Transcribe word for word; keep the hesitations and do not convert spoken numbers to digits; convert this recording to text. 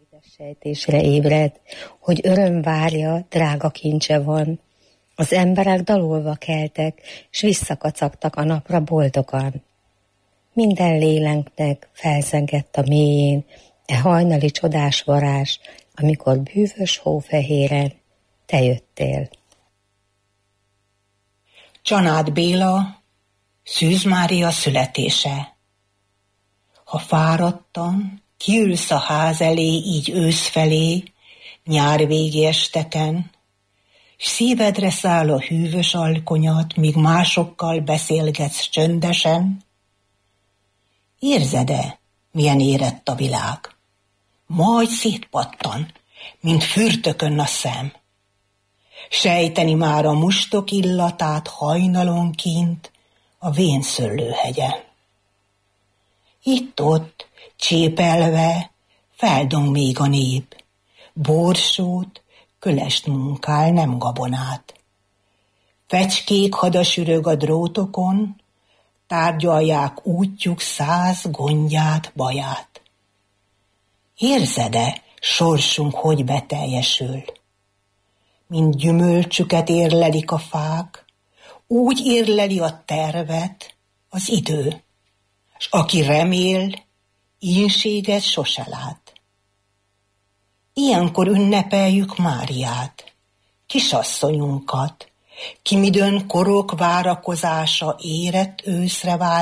Édes sejtésre ébred, hogy öröm várja, drága kincse van. Az emberek dalolva keltek, s visszakacagtak a napra boldogan. Minden lélenknek felzengett a mélyén e hajnali csodás varázs, amikor bűvös hófehéren te jöttél. Csanád Béla, Szűz Mária születése. Ha fáradtan, kiülsz a ház elé így ősz felé, nyárvégi esteken, s szívedre száll a hűvös alkonyat, míg másokkal beszélgetsz csöndesen, érzed-e, milyen érett a világ? Majd szétpattan, mint fürtökön a szem. Sejteni már a mustok illatát hajnalonként a vénszöllőhegyen. Itt-ott, csépelve, feldong még a nép, borsót, kölest munkál, nem gabonát. Fecskék hadasürög a drótokon, tárgyalják útjuk száz gondját, baját. Érzed-e, sorsunk hogy beteljesül? Mint gyümölcsüket érlelik a fák, úgy érleli a tervet az idő, s aki remél, ínséget sose lát. Ilyenkor ünnepeljük Máriát, kisasszonyunkat, ki midőn korok várakozása érett őszre vált,